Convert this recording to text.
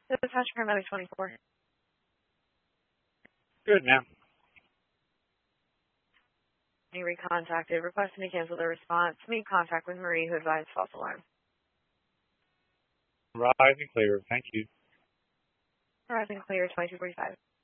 This is Hash Paramedic 24. Good, ma'am. You recontacted, requesting to cancel the response. Made contact with Marie, who advised false alarm. Rising clear. Thank you. Horizon clear, 2245.